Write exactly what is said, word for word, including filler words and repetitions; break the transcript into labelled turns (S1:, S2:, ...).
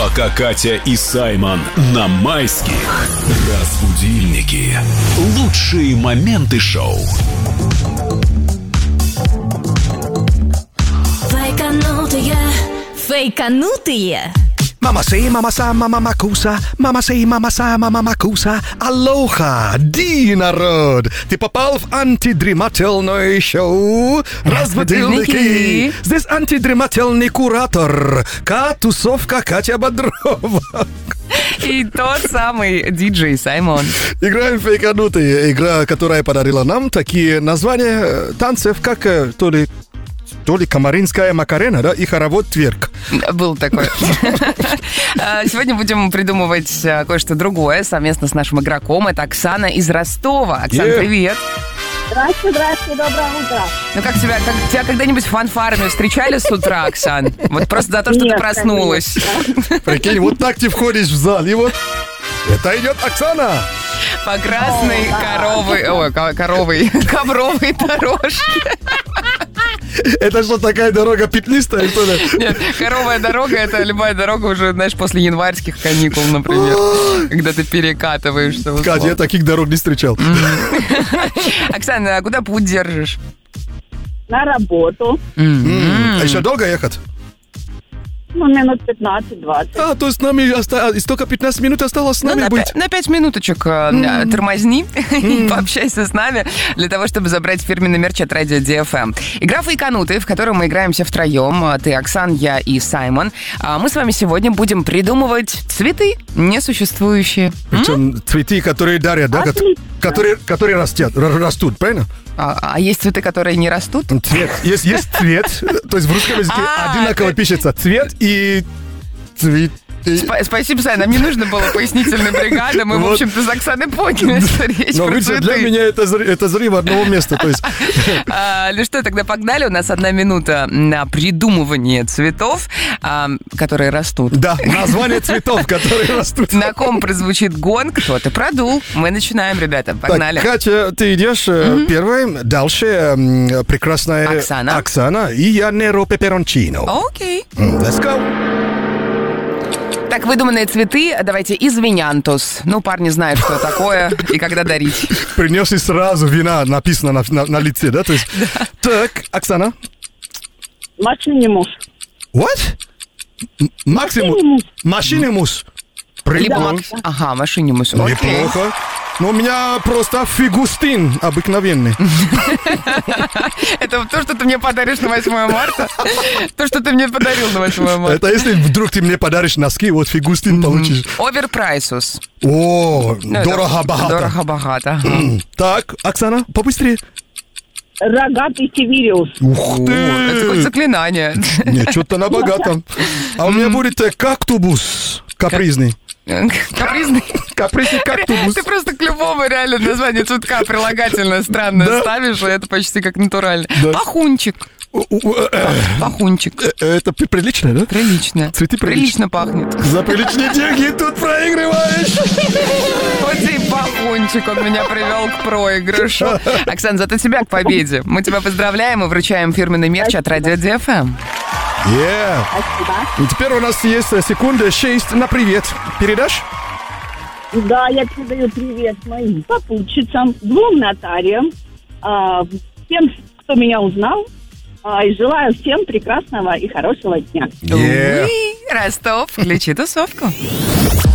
S1: Пока Катя и Саймон на майских. Разбудильники. Лучшие моменты шоу.
S2: Фейканутые. Фейканутые.
S3: Мама сей, мама са, мама макуса, мама сей, мама са, мама макуса. Алоха, ди народ! Ты попал в антидремательное шоу «Разбудильники». Здесь антидремательный куратор, Катусовка Катя Бодрова.
S4: И тот самый диджей Саймон.
S3: Играем в фейканутые. Игра, которая подарила нам такие названия танцев, как то ли... То ли Камаринская Макарена, да, и хоровод Тверк.
S4: Был такой. Сегодня будем придумывать кое-что другое совместно с нашим игроком. Это Оксана из Ростова. Оксана, yeah. Привет.
S5: Здравствуйте, здравствуйте, доброе утро.
S4: Ну как тебя, как, тебя когда-нибудь фанфарами встречали с утра, Оксан? Вот просто за то, что
S5: Нет,
S4: ты проснулась.
S3: Прикинь, вот так ты входишь в зал, и вот это идет Оксана.
S4: По красной коровой, ой, коровой, ковровой дорожке.
S3: Это что, такая дорога петлистая, что ли?
S4: Нет, коровая дорога — это любая дорога уже, знаешь, после январских каникул, например, когда ты перекатываешься.
S3: Катя, я таких дорог не встречал.
S4: Оксана, а куда путь держишь?
S5: На работу.
S3: А еще долго ехать?
S5: Ну, минут пятнадцать-двадцать.
S3: А, то есть нами осталось, только пятнадцать минут осталось с нами
S4: ну, на
S3: быть.
S4: пять, на пять минуточек mm. тормозни mm. и пообщайся с нами для того, чтобы забрать фирменный мерч от Радио ди эф эм. Игра «Фейканутые», в которой мы играемся втроем. Ты, Оксан, я и Саймон. Мы с вами сегодня будем придумывать цветы несуществующие.
S3: Причем М? цветы, которые дарят, да? Которые, которые растят, растут, правильно?
S4: А, а есть цветы, которые не растут?
S3: Цвет. Есть, есть цвет. То есть в русском языке одинаково пишется цвет и цвет.
S4: Сп- спасибо, Сай, нам не нужно было пояснительной бригады. Мы, вот. в общем-то, с Оксаной поняли, что речь
S3: Но,
S4: про
S3: видите,
S4: цветы.
S3: для меня это, это взрыв одного места. То есть...
S4: а, ну что, тогда погнали. У нас одна минута на придумывание цветов, а, которые растут.
S3: Да, название цветов, которые растут.
S4: На ком прозвучит гонг, кто-то продул. Мы начинаем, ребята, погнали.
S3: Так, Катя, ты идешь mm-hmm. первой. Дальше прекрасная
S4: Оксана.
S3: Оксана и я Неро Пеперончино.
S4: Окей.
S3: Let's go.
S4: Так, выдуманные цветы, давайте из винянтус. Ну, парни знают, что такое и когда дарить.
S3: Принес и сразу вина написано на, на, на лице, да? То есть...
S4: Да.
S3: Так, Оксана.
S5: Машинимус.
S3: What? Максимус. Машинимус.
S4: Либо Макс... Ага, машинимус.
S3: Неплохо. Но у меня просто фигустин обыкновенный.
S4: Это то, что ты мне подаришь на восьмое марта? То, что ты мне подарил на восьмое марта.
S3: Это если вдруг ты мне подаришь носки, вот фигустин получишь.
S4: Оверпрайсус.
S3: О, дорого-богато.
S4: Дорого-богато.
S3: Так, Оксана, побыстрее.
S5: Рогатый сивериус.
S3: Ух ты!
S4: Это какое-то заклинание.
S3: Нет, что-то на богатом. А у меня будет кактубус капризный.
S4: Капризный?
S3: Капризный кактубус.
S4: Ты просто к любому реально названию цветка прилагательное странное да. ставишь, и это почти как натурально. Да. Пахунчик. Пахунчик.
S3: Это прилично, да?
S4: Прилично.
S3: Цветы
S4: прилично. Прилично пахнет.
S3: За приличные деньги тут проигрываешь.
S4: Вот и пахунчик, он меня привел к проигрышу. Оксана, зато тебя к победе. Мы тебя поздравляем и вручаем фирменный мерч от Радио ди эф эм.
S3: Yeah. И теперь у нас есть секунда шесть на привет. Передашь?
S5: Да, я передаю привет моим попутчицам, двум нотариям, всем, кто меня узнал, и желаю всем прекрасного и хорошего дня.
S3: Yeah.
S4: Ростов, включи тусовку.